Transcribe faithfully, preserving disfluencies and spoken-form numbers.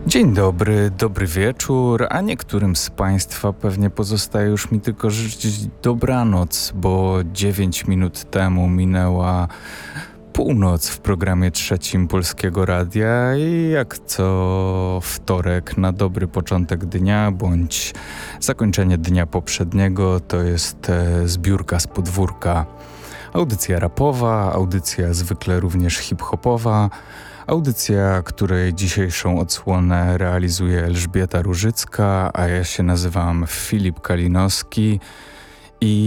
Dzień dobry, dobry wieczór, a niektórym z Państwa pewnie pozostaje już mi tylko życzyć dobranoc, bo dziewięć minut temu minęła północ w programie trzecim Polskiego Radia i jak co wtorek na dobry początek dnia bądź zakończenie dnia poprzedniego to jest e, zbiórka z podwórka. Audycja rapowa, audycja zwykle również hip-hopowa, audycja, której dzisiejszą odsłonę realizuje Elżbieta Różycka, a ja się nazywam Filip Kalinowski i